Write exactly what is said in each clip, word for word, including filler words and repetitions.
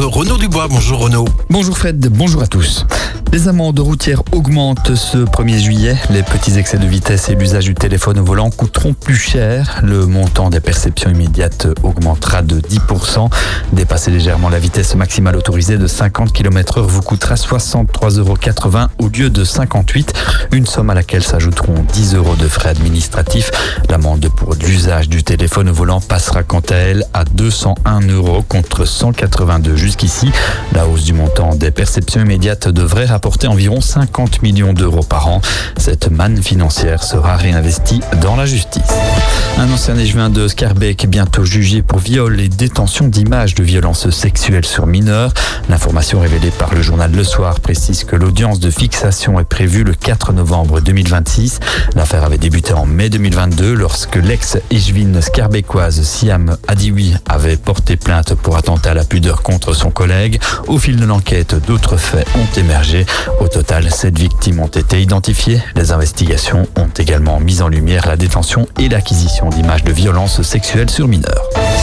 Renaud Dubois. Bonjour Renaud. Bonjour Fred, bonjour à tous. Les amendes routières augmentent ce premier juillet. Les petits excès de vitesse et l'usage du téléphone au volant coûteront plus cher. Le montant des perceptions immédiates augmentera de dix pour cent. Dépasser légèrement la vitesse maximale autorisée de cinquante kilomètres heure vous coûtera soixante-trois euros quatre-vingts au lieu de cinquante-huit. Une somme à laquelle s'ajouteront dix euros de frais administratifs. L'amende pour l'usage du téléphone au volant passera quant à elle à deux cent un euros contre cent quatre-vingt-deux jusqu'ici. La hausse du montant des perceptions immédiates devrait rapporter environ cinquante millions d'euros par an. Cette manne financière sera réinvestie dans la justice. Un ancien échevin de Schaerbeek bientôt jugé pour viol et détention d'images de violences sexuelles sur mineurs. L'information révélée par le journal Le Soir précise que l'audience de fixation est prévue le quatre novembre deux mille vingt-six. L'affaire avait débuté en mai deux mille vingt-deux lorsque l'ex-échevine schaerbeekoise Siam Adioui avait porté plainte pour attentat à la pudeur contre son collègue. Au fil de l'enquête, d'autres faits ont émergé. Au total, sept victimes ont été identifiées. Les investigations ont également mis en lumière la détention et l'acquisition d'images de violences sexuelles sur mineurs.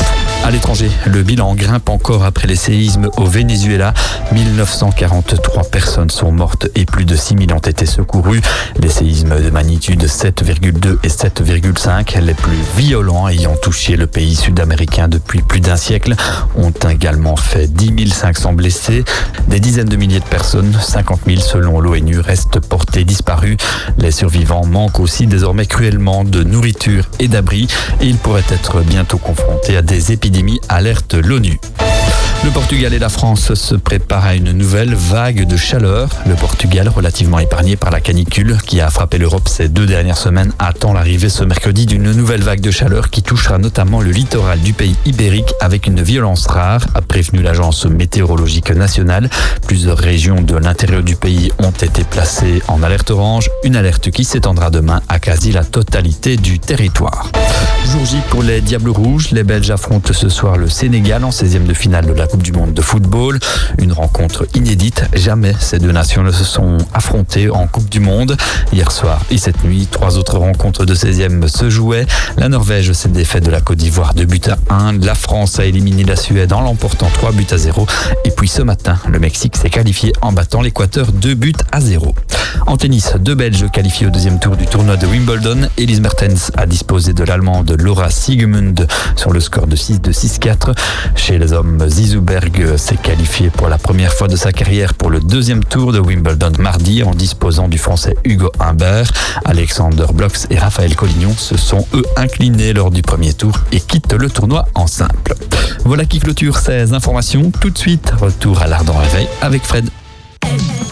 À l'étranger, le bilan grimpe encore après les séismes au Venezuela. mille neuf cent quarante-trois personnes sont mortes et plus de six mille ont été secourues. Les séismes de magnitude sept virgule deux et sept virgule cinq, les plus violents ayant touché le pays sud-américain depuis plus d'un siècle, ont également fait dix mille cinq cents blessés. Des dizaines de milliers de personnes, cinquante mille selon l'ONU, restent portées disparues. Les survivants manquent aussi désormais cruellement de nourriture et d'abri et ils pourraient être bientôt confrontés à des épidémies. Alerte l'ONU. Le Portugal et la France se préparent à une nouvelle vague de chaleur. Le Portugal, relativement épargné par la canicule qui a frappé l'Europe ces deux dernières semaines, attend l'arrivée ce mercredi d'une nouvelle vague de chaleur qui touchera notamment le littoral du pays ibérique avec une violence rare, a prévenu l'agence météorologique nationale. Plusieurs régions de l'intérieur du pays ont été placées en alerte orange, une alerte qui s'étendra demain à quasi la totalité du territoire. Jour J pour les Diables Rouges, les Belges affrontent ce soir le Sénégal en seizième de finale de la Coupe du Monde de football. Une rencontre inédite. Jamais ces deux nations ne se sont affrontées en Coupe du Monde. Hier soir et cette nuit, trois autres rencontres de seizième se jouaient. La Norvège s'est défaite de la Côte d'Ivoire deux buts à un. La France a éliminé la Suède en l'emportant trois buts à zéro. Et puis ce matin, le Mexique s'est qualifié en battant l'Équateur deux buts à zéro. En tennis, deux Belges qualifiés au deuxième tour du tournoi de Wimbledon. Elise Mertens a disposé de l'Allemande Laura Siegemund sur le score de six deux six quatre. Chez les hommes, Zizou Berg s'est qualifié pour la première fois de sa carrière pour le deuxième tour de Wimbledon mardi en disposant du français Hugo Humbert. Alexander Blocks et Raphaël Collignon se sont eux inclinés lors du premier tour et quittent le tournoi en simple. Voilà qui clôture ces informations. Tout de suite, retour à l'Ardent Réveil avec Fred.